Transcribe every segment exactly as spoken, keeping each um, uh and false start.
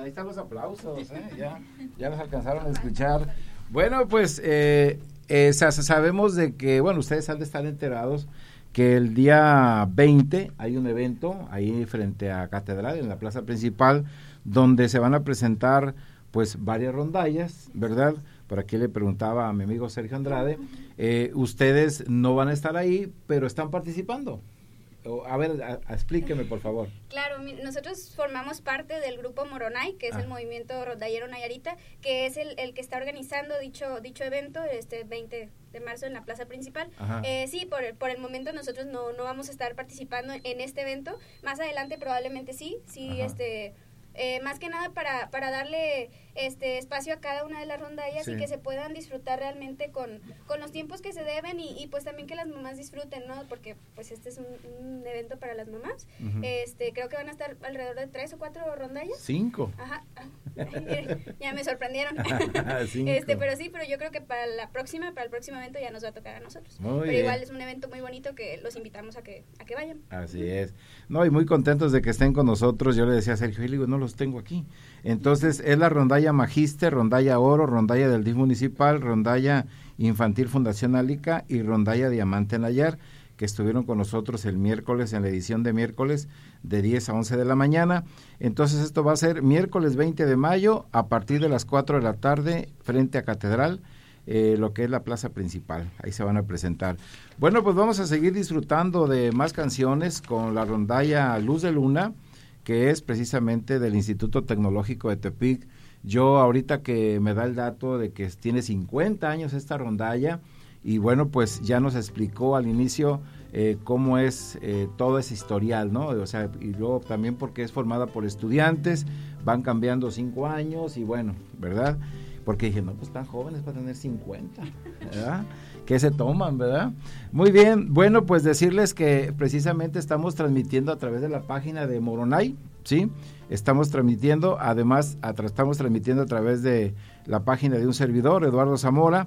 ahí están los aplausos, ¿eh? ya, ya los alcanzaron a escuchar. Bueno, pues eh, eh, sabemos de que, bueno, ustedes han de estar enterados que el día veinte hay un evento ahí frente a Catedral, en la plaza principal, donde se van a presentar pues varias rondallas, ¿verdad? Por aquí le preguntaba a mi amigo Sergio Andrade, eh, ustedes no van a estar ahí, pero están participando. A ver, a, a, explíqueme, por favor. Claro, nosotros formamos parte del grupo Moronay, que es ah. el movimiento rondallero Nayarita, que es el, el que está organizando dicho dicho evento este veinte de marzo en la plaza principal. Eh, sí, por, por el momento nosotros no, no vamos a estar participando en este evento. Más adelante probablemente sí, sí, Ajá. este... Eh, más que nada para, para darle este espacio a cada una de las rondallas sí. y que se puedan disfrutar realmente con, con los tiempos que se deben y, y pues también que las mamás disfruten, ¿no? Porque pues este es un, un evento para las mamás. Uh-huh. Este, creo que van a estar alrededor de tres o cuatro rondallas. Cinco. Ajá. Ay, mire, ya me sorprendieron. este, pero sí, pero yo creo que para la próxima, para el próximo evento ya nos va a tocar a nosotros. Muy pero bien. Igual es un evento muy bonito que los invitamos a que, a que vayan. Así es. No, y muy contentos de que estén con nosotros. Yo le decía a Sergio, y le digo, no los tengo aquí. Entonces, es la rondalla Magíster, rondalla Oro, rondalla del D I F municipal, rondalla Infantil Fundación Alica y rondalla Diamante Nayar, que estuvieron con nosotros el miércoles, en la edición de miércoles, de diez a once de la mañana. Entonces, esto va a ser miércoles veinte de mayo, a partir de las cuatro de la tarde, frente a Catedral, eh, lo que es la plaza principal. Ahí se van a presentar. Bueno, pues vamos a seguir disfrutando de más canciones con la rondalla Luz de Luna, que es precisamente del Instituto Tecnológico de Tepic. Yo ahorita que me da el dato de que tiene cincuenta años esta rondalla, y bueno, pues ya nos explicó al inicio eh, cómo es eh, todo ese historial, ¿no? O sea, y luego también porque es formada por estudiantes, van cambiando cinco años, y bueno, ¿verdad? Porque dije, no, pues tan jóvenes para tener cincuenta, ¿verdad? ¿Qué se toman, verdad? Muy bien, bueno, pues decirles que precisamente estamos transmitiendo a través de la página de Moronay, ¿sí? Estamos transmitiendo, además, a tra- estamos transmitiendo a través de la página de un servidor, Eduardo Zamora,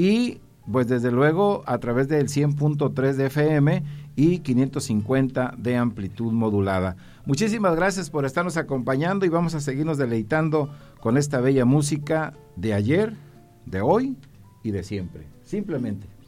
y pues desde luego a través del cien punto tres de F M y quinientos cincuenta de amplitud modulada. Muchísimas gracias por estarnos acompañando y vamos a seguirnos deleitando con esta bella música de ayer, de hoy y de siempre. Simplemente.